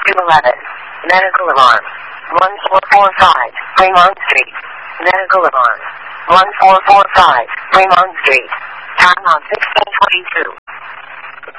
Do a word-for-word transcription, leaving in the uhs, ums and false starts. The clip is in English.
two eleven. Medical alarm. one four four five, Fremont Street. Medical alarm. one four four five, Fremont Street. Time on sixteen twenty-two.